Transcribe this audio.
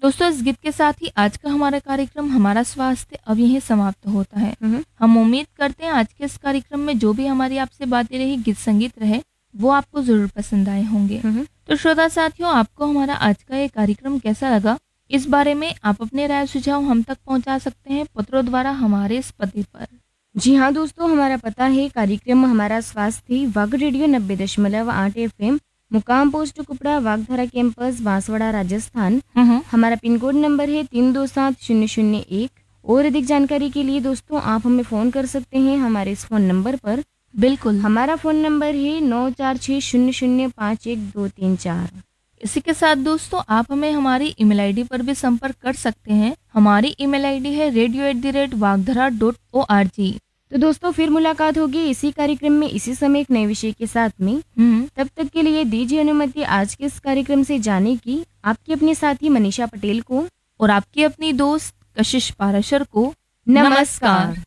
दोस्तों, इस गीत के साथ ही आज का हमारा कार्यक्रम हमारा स्वास्थ्य अब यहीं समाप्त होता है। हम्म। हम उम्मीद करते हैं आज के इस कार्यक्रम में जो भी हमारी आपसे बातें रही, गीत संगीत रहे, वो आपको जरूर पसंद आए होंगे। हम्म। तो श्रोता साथियों, आपको हमारा आज का ये कार्यक्रम कैसा लगा, इस बारे में आप अपने राय सुझाव हम तक पहुंचा सकते हैं पत्रों द्वारा हमारे इस पते पर। जी हाँ दोस्तों, हमारा पता है कार्यक्रम हमारा स्वास्थ्य, वाग रेडियो 90.8 FM, मुकाम पोस्ट कुपड़ा, वागधारा कैंपस, बांसवाड़ा, राजस्थान। हमारा पिन कोड नंबर है 327001। और अधिक जानकारी के लिए दोस्तों आप हमें फ़ोन कर सकते हैं हमारे इस फ़ोन नंबर पर। बिल्कुल, हमारा फ़ोन नंबर है 9460051234। इसी के साथ दोस्तों आप हमें हमारी ईमेल आईडी पर भी संपर्क कर सकते हैं। हमारी ईमेल आईडी है radio@wagdhara.org। तो दोस्तों फिर मुलाकात होगी इसी कार्यक्रम में इसी समय एक नए विषय के साथ में। तब तक के लिए दीजिए अनुमति आज के इस कार्यक्रम से जाने की आपकी अपने साथी मनीषा पटेल को और आपकी अपनी दोस्त कशिश पाराशर को नमस्कार।